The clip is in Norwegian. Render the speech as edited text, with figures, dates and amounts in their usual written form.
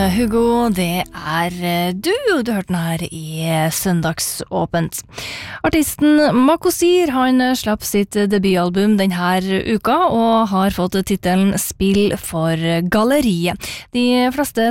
Hugo, det du, og du hørte den her i Søndagsåpent. Artisten Makosir, han slapp sitt debutalbum denne uka, og har fått titelen Spill for galleriet. De fleste